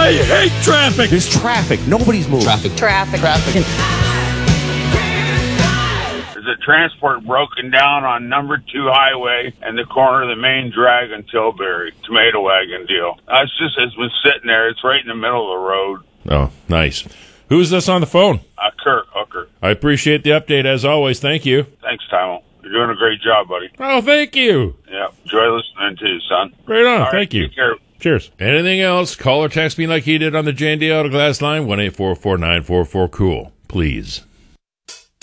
I hate traffic. There's traffic. Nobody's moving. Traffic. There's a transport broken down on number 2 highway and the corner of the main drag in Tilbury. Tomato wagon deal. It's been sitting there. It's right in the middle of the road. Oh, nice. Who's this on the phone? Kurt Hooker. I appreciate the update as always. Thank you. Thanks, Timo. You're doing a great job, buddy. Oh, thank you. Yeah. Enjoy listening to you, son. Right on. All right, Thank you. Take care. Cheers. Anything else? Call or text me like he did on the J&D Auto Glass line, 1-844-944-COOL. Please.